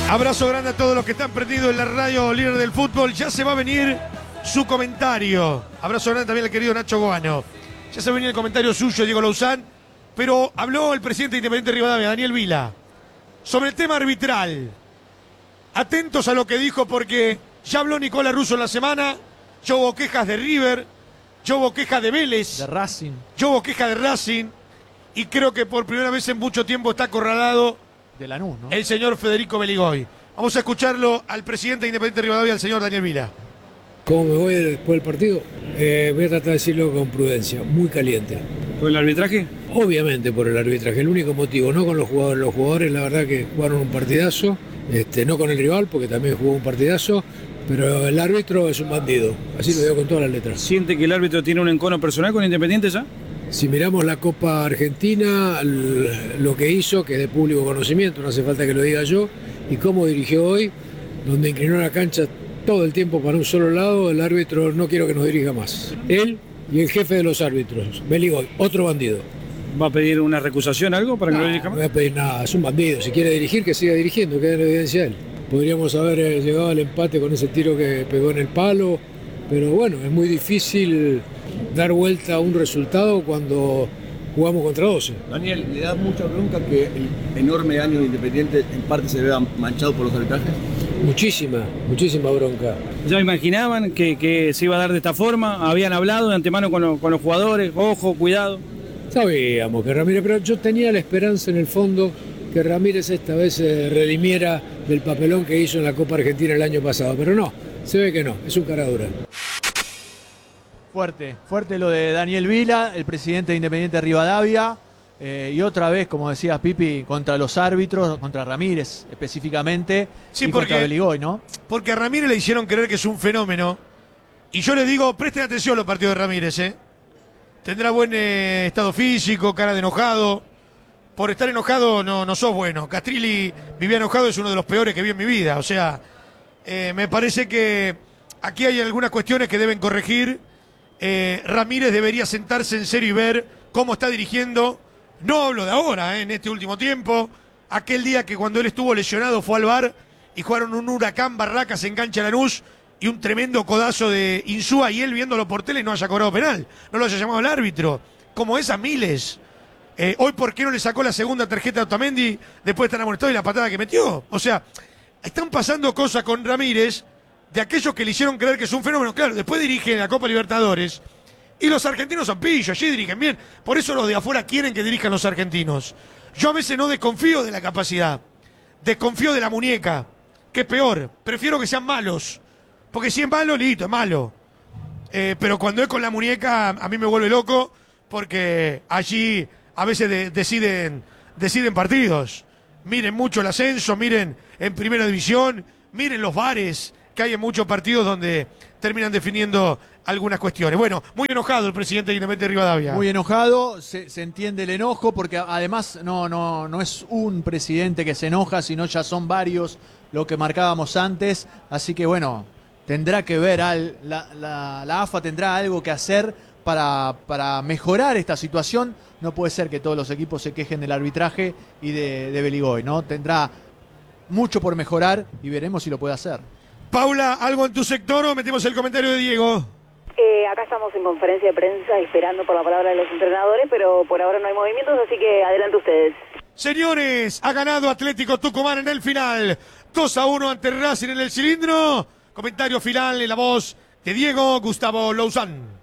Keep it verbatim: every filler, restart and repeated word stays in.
Abrazo grande a todos los que están prendidos en la radio líder del fútbol. Ya se va a venir su comentario. Abrazo grande también al querido Nacho Goano. Ya se va a venir el comentario suyo, Diego Lauzán. Pero habló el presidente Independiente Rivadavia, Daniel Vila, sobre el tema arbitral. Atentos a lo que dijo, porque ya habló Nicolás Russo en la semana. Ya hubo quejas de River, ya hubo quejas de Vélez, de Racing, ya hubo quejas de Racing. Y creo que por primera vez en mucho tiempo está acorralado de Lanús, ¿no? el señor Federico Beligoy. Vamos a escucharlo al presidente de Independiente Rivadavia, al señor Daniel Vila. ¿Cómo me voy después del partido? Eh, voy a tratar de decirlo con prudencia, muy caliente. ¿Por el arbitraje? Obviamente por el arbitraje, el único motivo, no con los jugadores. Los jugadores la verdad que jugaron un partidazo, este, no con el rival porque también jugó un partidazo, pero el árbitro es un bandido, así lo digo con todas las letras. ¿Siente que el árbitro tiene un encono personal con Independiente ya? Si miramos la Copa Argentina, lo que hizo, que es de público conocimiento, no hace falta que lo diga yo, y cómo dirigió hoy, donde inclinó la cancha todo el tiempo para un solo lado, el árbitro no quiero que nos dirija más. Él y el jefe de los árbitros, Beligoy, otro bandido. ¿Va a pedir una recusación, algo para que no, lo dirija más? No voy a pedir nada, es un bandido. Si quiere dirigir, que siga dirigiendo, quede en evidencia él. Podríamos haber eh, llegado al empate con ese tiro que pegó en el palo, pero bueno, es muy difícil dar vuelta a un resultado cuando jugamos contra doce. Daniel, ¿le da mucha bronca que el enorme año de Independiente en parte se vea manchado por los arbitrajes? Muchísima, muchísima bronca. ¿Ya imaginaban que, que se iba a dar de esta forma? ¿Habían hablado de antemano con, lo, con los jugadores? Ojo, cuidado. Sabíamos que Ramírez, pero yo tenía la esperanza en el fondo que Ramírez esta vez se redimiera del papelón que hizo en la Copa Argentina el año pasado, pero no, se ve que no, es un cara dura. Fuerte, fuerte lo de Daniel Vila, el presidente de Independiente Rivadavia, eh, y otra vez, como decía Pipi, contra los árbitros, contra Ramírez específicamente, sí, y porque, contra Beligoy, ¿no? Porque a Ramírez le hicieron creer que es un fenómeno, y yo le digo, presten atención a los partidos de Ramírez, ¿eh? Tendrá buen eh, estado físico, cara de enojado. Por estar enojado no, no sos bueno. Castrilli vivía enojado, es uno de los peores que vi en mi vida. O sea, eh, me parece que aquí hay algunas cuestiones que deben corregir. Eh, Ramírez debería sentarse en serio y ver cómo está dirigiendo. No hablo de ahora, eh, en este último tiempo. Aquel día que cuando él estuvo lesionado fue al bar y jugaron un huracán Barracas en cancha Lanús y un tremendo codazo de Insúa y él viéndolo por tele no haya cobrado penal. No lo haya llamado el árbitro. Como es a miles. Eh, hoy, ¿por qué no le sacó la segunda tarjeta a Otamendi después de estar amonestado y la patada que metió? O sea, están pasando cosas con Ramírez de aquellos que le hicieron creer que es un fenómeno. Claro, después dirige la Copa Libertadores y los argentinos son pillos, allí dirigen bien. Por eso los de afuera quieren que dirijan los argentinos. Yo a veces no desconfío de la capacidad, desconfío de la muñeca, que es peor. Prefiero que sean malos, porque si es malo, listo, es malo. Eh, pero cuando es con la muñeca, a mí me vuelve loco, porque allí a veces de, deciden, deciden partidos. Miren mucho el ascenso, miren en primera división, miren los bares, que hay en muchos partidos donde terminan definiendo algunas cuestiones. Bueno, muy enojado el presidente de Independiente Rivadavia. Muy enojado, se, se entiende el enojo, porque además no, no, no es un presidente que se enoja, sino ya son varios lo que marcábamos antes. Así que bueno, tendrá que ver, al, la, la, la A F A tendrá algo que hacer para, para mejorar esta situación. No puede ser que todos los equipos se quejen del arbitraje y de, de Beligoy, ¿no? Tendrá mucho por mejorar y veremos si lo puede hacer. Paula, ¿algo en tu sector o metemos el comentario de Diego? Eh, acá estamos en conferencia de prensa esperando por la palabra de los entrenadores, pero por ahora no hay movimientos, así que adelante ustedes. Señores, ha ganado Atlético Tucumán en el final. dos a uno ante Racing en el cilindro. Comentario final en la voz de Diego Gustavo Lauzán.